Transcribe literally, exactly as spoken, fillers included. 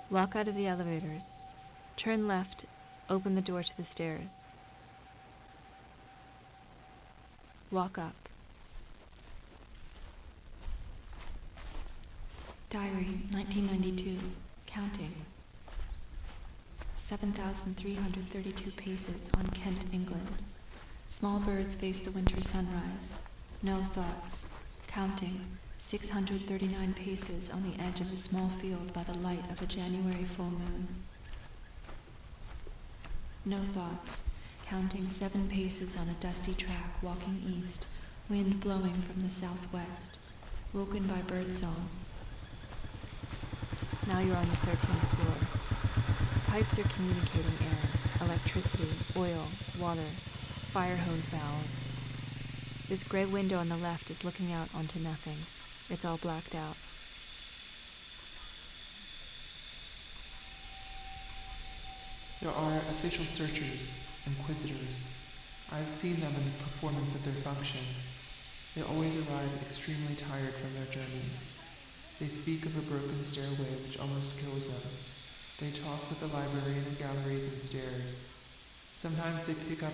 Walk out of the elevators. Turn left, open the door to the stairs. Walk up. Diary, nineteen ninety-two. Counting. seven thousand three hundred thirty-two paces on Kent, England. Small birds face the winter sunrise. No thoughts. Counting. six hundred thirty-nine paces on the edge of a small field by the light of a January full moon. No thoughts. Counting seven paces on a dusty track, walking east, wind blowing from the southwest. Woken by birdsong. Now you're on the thirteenth floor. Pipes are communicating air, electricity, oil, water, fire hose valves. This gray window on the left is looking out onto nothing. It's all blacked out. There are official searchers, inquisitors. I have seen them in the performance of their function. They always arrive extremely tired from their journeys. They speak of a broken stairway which almost kills them. They talk with the library and the galleries and stairs. Sometimes they pick up